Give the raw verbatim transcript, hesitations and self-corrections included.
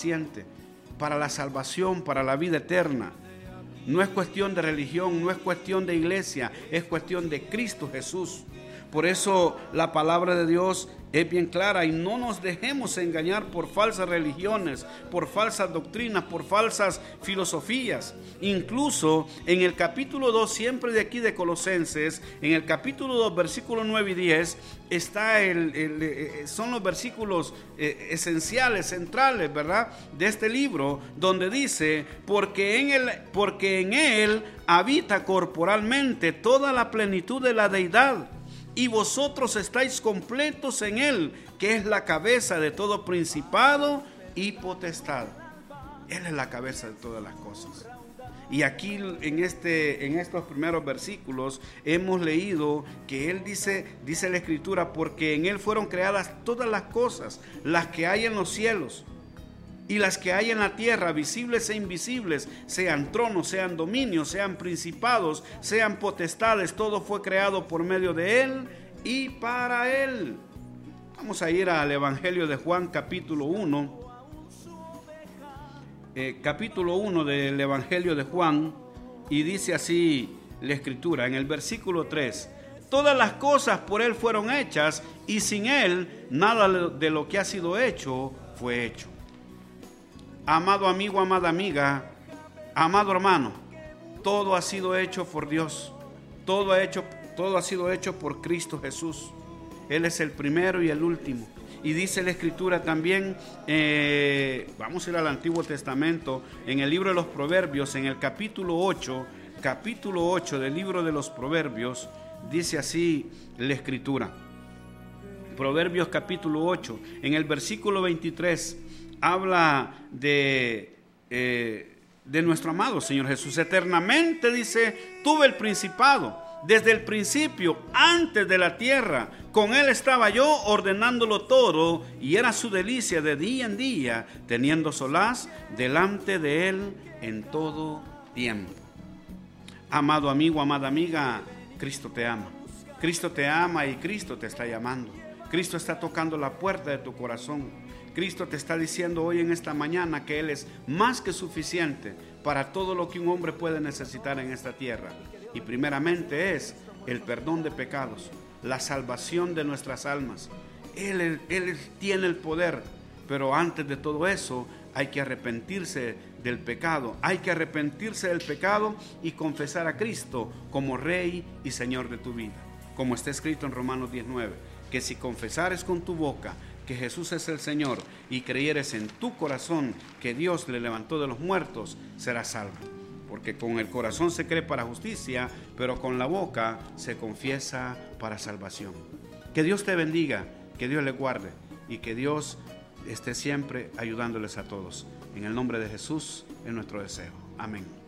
suficiente para la salvación, para la vida eterna. No es cuestión de religión, no es cuestión de iglesia, es cuestión de Cristo Jesús. Por eso la palabra de Dios es bien clara y no nos dejemos engañar por falsas religiones, por falsas doctrinas, por falsas filosofías. Incluso en el capítulo dos, siempre de aquí de Colosenses, en el capítulo dos, versículos nueve y diez, está el, el, son los versículos eh, esenciales, centrales, ¿verdad?, de este libro, donde dice, porque en él, porque en él habita corporalmente toda la plenitud de la deidad, y vosotros estáis completos en él, que es la cabeza de todo principado y potestad. Él es la cabeza de todas las cosas. Y aquí en, este, en estos primeros versículos hemos leído que él dice, dice la Escritura, porque en él fueron creadas todas las cosas, las que hay en los cielos y las que hay en la tierra, visibles e invisibles, sean tronos, sean dominios, sean principados, sean potestades, todo fue creado por medio de él y para él. Vamos a ir al Evangelio de Juan, capítulo uno. Eh, capítulo uno del Evangelio de Juan, y dice así la Escritura, en el versículo tres: todas las cosas por él fueron hechas, y sin él nada de lo que ha sido hecho fue hecho. Amado amigo, amada amiga, amado hermano, todo ha sido hecho por Dios, todo ha, hecho, todo ha sido hecho por Cristo Jesús. Él es el primero y el último. Y dice la Escritura también, eh, vamos a ir al Antiguo Testamento, en el libro de los Proverbios, en el capítulo ocho, capítulo ocho del libro de los Proverbios, dice así la Escritura. Proverbios capítulo ocho, en el versículo veintitrés, habla de, eh, de nuestro amado Señor Jesús. Eternamente, dice, tuve el principado, desde el principio, antes de la tierra. Con él estaba yo ordenándolo todo, y era su delicia de día en día, teniendo solaz delante de él en todo tiempo. Amado amigo, amada amiga, Cristo te ama. Cristo te ama y Cristo te está llamando. Cristo está tocando la puerta de tu corazón. Cristo te está diciendo hoy en esta mañana que Él es más que suficiente para todo lo que un hombre puede necesitar en esta tierra. Y primeramente es el perdón de pecados, la salvación de nuestras almas. Él, Él tiene el poder, pero antes de todo eso hay que arrepentirse del pecado. Hay que arrepentirse del pecado y confesar a Cristo como Rey y Señor de tu vida. Como está escrito en Romanos diecinueve, que si confesares con tu boca que Jesús es el Señor y creyeres en tu corazón que Dios le levantó de los muertos, serás salvo. Porque con el corazón se cree para justicia, pero con la boca se confiesa para salvación. Que Dios te bendiga, que Dios le guarde y que Dios esté siempre ayudándoles a todos. En el nombre de Jesús es nuestro deseo. Amén.